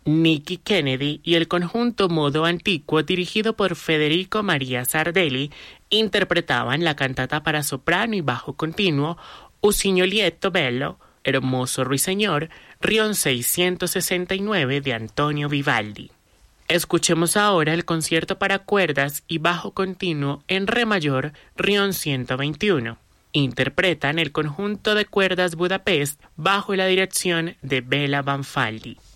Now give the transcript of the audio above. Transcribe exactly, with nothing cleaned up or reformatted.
Nicky Kennedy y el conjunto Modo Antiquo, dirigido por Federico María Sardelli, interpretaban la cantata para soprano y bajo continuo Usignolietto Bello, Hermoso Ruiseñor, Rion seiscientos sesenta y nueve de Antonio Vivaldi. Escuchemos ahora el concierto para cuerdas y bajo continuo en re mayor, Rion ciento veintiuno. Interpretan el conjunto de cuerdas Budapest bajo la dirección de Béla Banfaldi.